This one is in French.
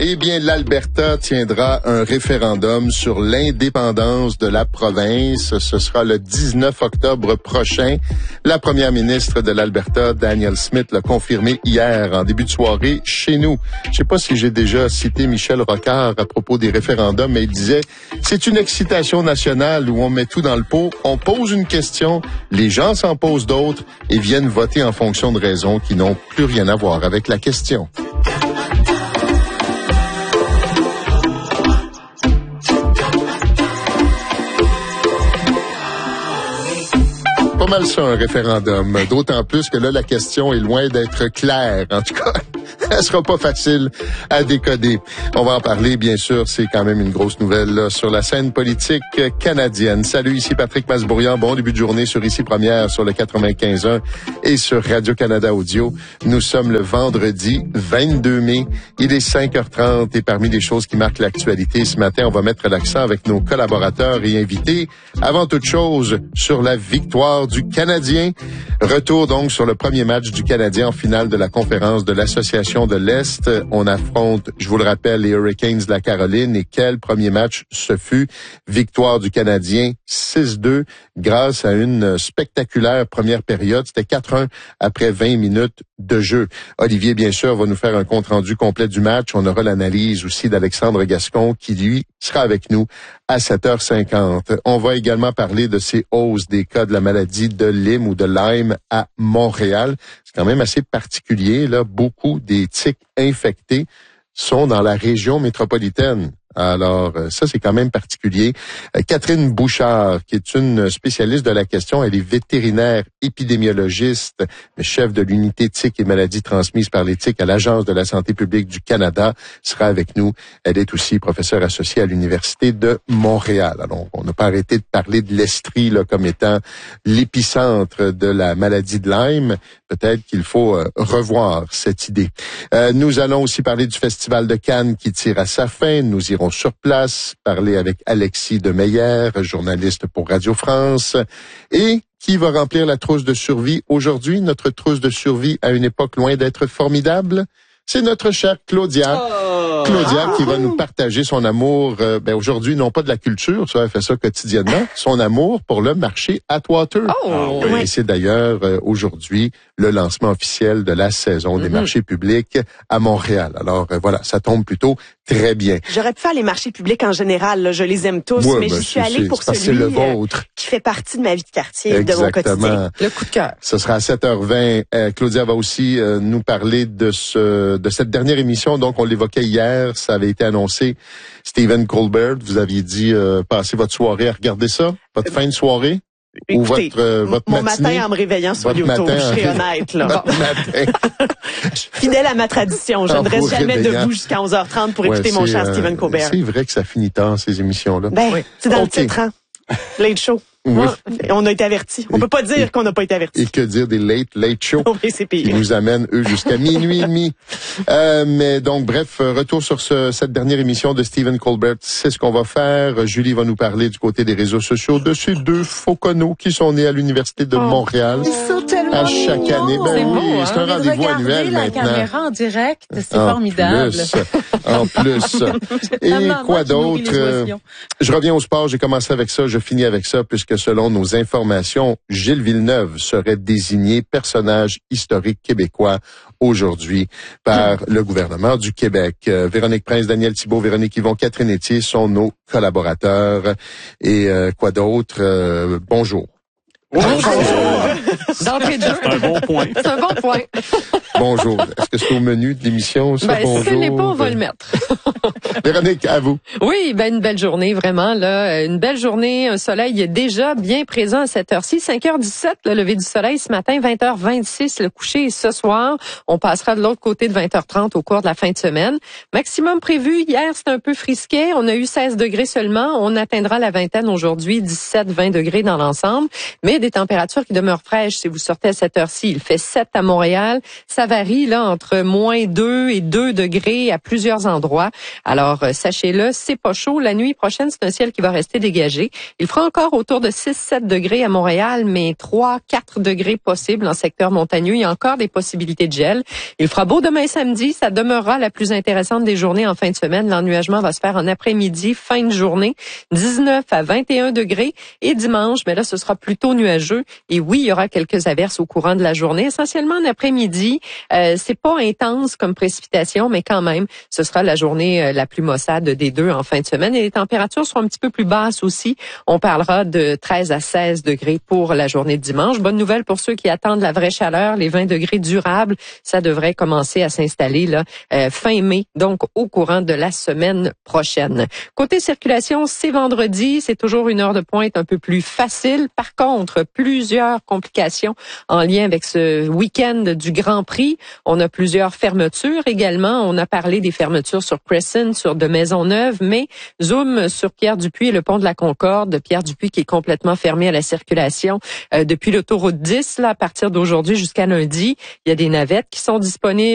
Eh bien, l'Alberta tiendra un référendum sur l'indépendance de la province. Ce sera le 19 octobre prochain. La première ministre de l'Alberta, Danielle Smith, l'a confirmé hier en début de soirée chez nous. Je sais pas si j'ai déjà cité Michel Rocard à propos des référendums, mais il disait « C'est une excitation nationale où on met tout dans le pot, on pose une question, les gens s'en posent d'autres et viennent voter en fonction de raisons qui n'ont plus rien à voir avec la question. » Pas mal ça, un référendum. D'autant plus que là, la question est loin d'être claire. En tout cas, elle sera pas facile à décoder. On va en parler, bien sûr. C'est quand même une grosse nouvelle là, sur la scène politique canadienne. Salut, ici Patrick Masbourian. Bon début de journée sur Ici Première, sur le 95.1 et sur Radio-Canada Audio. Nous sommes le vendredi 22 mai. Il est 5h30 et parmi les choses qui marquent l'actualité ce matin, on va mettre l'accent avec nos collaborateurs et invités. Avant toute chose, sur la victoire du Canadien. Retour donc sur le premier match du Canadien en finale de la conférence de l'Association de l'Est. On affronte, je vous le rappelle, les Hurricanes de la Caroline. Et quel premier match ce fut. Victoire du Canadien 6-2 grâce à une spectaculaire première période. C'était 4-1 après 20 minutes de jeu. Olivier, bien sûr, va nous faire un compte-rendu complet du match. On aura l'analyse aussi d'Alexandre Gascon qui, lui, sera avec nous à 7h50. On va également parler de ces hausses des cas de la maladie de Lyme ou de Lyme à Montréal. C'est quand même assez particulier, là. Beaucoup des tiques infectés sont dans la région métropolitaine. Alors, ça, c'est quand même particulier. Catherine Bouchard, qui est une spécialiste de la question, elle est vétérinaire épidémiologiste, chef de l'unité tiques et maladies transmises par les tiques à l'Agence de la santé publique du Canada, sera avec nous. Elle est aussi professeure associée à l'Université de Montréal. Alors, on n'a pas arrêté de parler de l'Estrie là, comme étant l'épicentre de la maladie de Lyme. Peut-être qu'il faut revoir cette idée. Nous allons aussi parler du Festival de Cannes qui tire à sa fin. Nous irons sur place, parler avec Alexis Demeyer, journaliste pour Radio France, et qui va remplir la trousse de survie aujourd'hui. Notre trousse de survie à une époque loin d'être formidable, c'est notre chère Claudia. Claudia qui va nous partager son amour, aujourd'hui, non pas de la culture, ça, elle fait ça quotidiennement, son amour pour le marché Atwater. Et c'est d'ailleurs aujourd'hui le lancement officiel de la saison des marchés publics à Montréal. Alors voilà, ça tombe plutôt très bien. J'aurais pu faire les marchés publics en général, là, je les aime tous, mais j'y suis allée pour celui le vôtre. Qui fait partie de ma vie de quartier, Exactement. de mon quotidien. Le coup de cœur. Ce sera à 7h20. Claudia va aussi nous parler de cette dernière émission. Donc, on l'évoquait hier, ça avait été annoncé. Stephen Colbert, vous aviez dit passer votre soirée à regarder ça, votre fin de soirée. Écoutez, ou votre mon matinée, matin en me réveillant sur YouTube, je serai honnête. Là. Votre matin. Fidèle à ma tradition, je ne reste jamais debout jusqu'à 11h30 pour écouter mon cher Stephen Colbert. C'est vrai que ça finit tard, ces émissions-là. C'est dans le titre, hein? Late Show. Oui. On a été avertis. On peut pas dire qu'on n'a pas été avertis. Et que dire des late shows qui nous amènent, eux, jusqu'à minuit et demi. Mais donc, bref, retour sur cette dernière émission de Stephen Colbert. C'est ce qu'on va faire. Julie va nous parler du côté des réseaux sociaux de ces deux fauconos qui sont nés à l'Université de Montréal. Ils sont tellement à chaque année. Ben oui, c'est un rendez-vous annuel la maintenant. Caméra en direct, c'est formidable. En plus. Et quoi d'autre? Je reviens au sport. J'ai commencé avec ça. Je finis avec ça puisque selon nos informations, Gilles Villeneuve serait désigné personnage historique québécois aujourd'hui par le gouvernement du Québec. Véronique Prince, Daniel Thibault, Véronique Yvon, Catherine Etier sont nos collaborateurs. Et quoi d'autre? Bonjour. D'entrée de jeu. C'est un bon point. C'est un bon point. Bonjour. Est-ce que c'est au menu de l'émission, ça? Bonjour. Si ce n'est pas, on va le mettre. Véronique, à vous. Oui, une belle journée, vraiment, là. Une belle journée, un soleil est déjà bien présent à cette heure-ci. 5h17, le lever du soleil ce matin, 20h26, le coucher est ce soir. On passera de l'autre côté de 20h30 au cours de la fin de semaine. Maximum prévu, hier, c'était un peu frisquet. On a eu 16 degrés seulement. On atteindra la vingtaine aujourd'hui, 17-20 degrés dans l'ensemble. Mais et des températures qui demeurent fraîches si vous sortez à cette heure-ci. Il fait 7 à Montréal. Ça varie là entre -2 et 2 degrés à plusieurs endroits. Alors, sachez-le, c'est pas chaud. La nuit prochaine, c'est un ciel qui va rester dégagé. Il fera encore autour de 6-7 degrés à Montréal, mais 3-4 degrés possibles en secteur montagneux. Il y a encore des possibilités de gel. Il fera beau demain samedi. Ça demeurera la plus intéressante des journées en fin de semaine. L'ennuagement va se faire en après-midi, fin de journée, 19 à 21 degrés. Et dimanche, mais là, ce sera plutôt nuageux. Et oui, il y aura quelques averses au courant de la journée, essentiellement en après-midi. C'est pas intense comme précipitation, mais quand même, ce sera la journée la plus maussade des deux en fin de semaine. Et les températures seront un petit peu plus basses aussi. On parlera de 13 à 16 degrés pour la journée de dimanche. Bonne nouvelle pour ceux qui attendent la vraie chaleur, les 20 degrés durables. Ça devrait commencer à s'installer là fin mai, donc au courant de la semaine prochaine. Côté circulation, c'est vendredi. C'est toujours une heure de pointe un peu plus facile. Par contre, plusieurs complications en lien avec ce week-end du Grand Prix. On a plusieurs fermetures également. On a parlé des fermetures sur Crescent, sur de Maisonneuve, mais zoom sur Pierre-Dupuis et le pont de la Concorde. Pierre-Dupuis qui est complètement fermé à la circulation depuis l'autoroute 10, là, à partir d'aujourd'hui jusqu'à lundi. Il y a des navettes qui sont disponibles.